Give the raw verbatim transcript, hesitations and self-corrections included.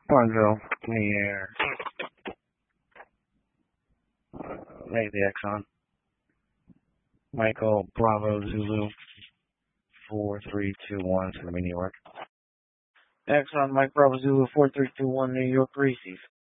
Farmville, in the air. Uh, make the Exxon. Michael Bravo Zulu four three two one, New York. Exxon Mike Bravo Zulu four three two one, New York, receive.